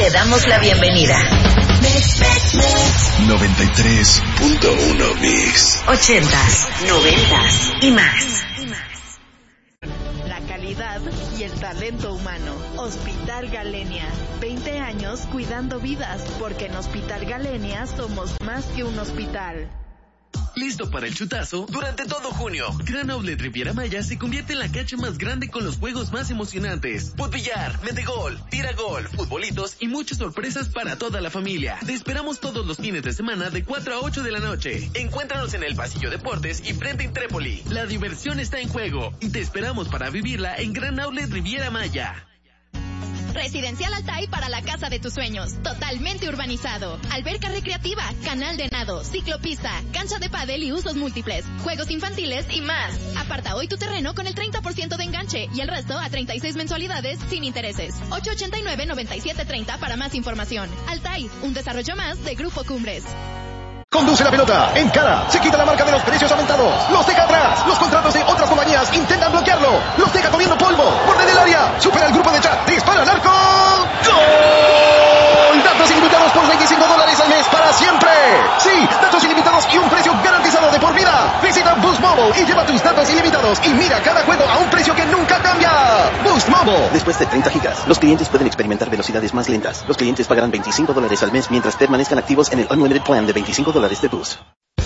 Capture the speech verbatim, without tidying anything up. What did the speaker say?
Te damos la bienvenida. noventa y tres punto uno Mix. Ochentas, noventas y más. La calidad y el talento humano. Hospital Galenia. veinte años cuidando vidas, porque en Hospital Galenia somos más que un hospital. ¿Listo para el chutazo? Durante todo junio, Gran Outlet Riviera Maya se convierte en la cancha más grande con los juegos más emocionantes. Potbillar, metegol, tiragol, futbolitos y muchas sorpresas para toda la familia. Te esperamos todos los fines de semana de cuatro a ocho de la noche. Encuéntranos en el Pasillo Deportes y frente a Intrépoli. La diversión está en juego y te esperamos para vivirla en Gran Outlet Riviera Maya. Residencial Altai para la casa de tus sueños, totalmente urbanizado. Alberca recreativa, canal de nado, ciclopista, cancha de pádel y usos múltiples, juegos infantiles y más. Aparta hoy tu terreno con el treinta por ciento de enganche y el resto a treinta y seis mensualidades sin intereses. ocho ocho nueve, nueve siete tres cero para más información. Altai, un desarrollo más de Grupo Cumbres. Conduce la pelota, encara, se quita la marca de los precios aumentados, los deja atrás, los contratos de otras compañías intentan bloquearlo, los deja comiendo polvo, borde del área, supera el grupo de chat, dispara al arco, ¡gol! Datos ilimitados por veinticinco dólares al mes para siempre. Sí, datos ilimitados y un precio garantizado de por vida. Visita Boost Mobile y lleva tus datos ilimitados y mira cada juego a un precio que nunca cambia. Boost Mobile. Después de treinta gigas, los clientes pueden experimentar velocidades más lentas. Los clientes pagarán veinticinco dólares al mes mientras permanezcan activos en el Unlimited Plan de veinticinco dólares de Boost.